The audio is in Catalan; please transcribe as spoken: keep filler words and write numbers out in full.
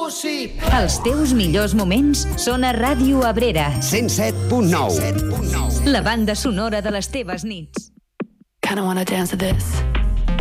Gossip. Els teus millors moments són a Ràdio Abrera. cent set punt nou. La banda sonora de les teves nits. Kinda wanna dance to this.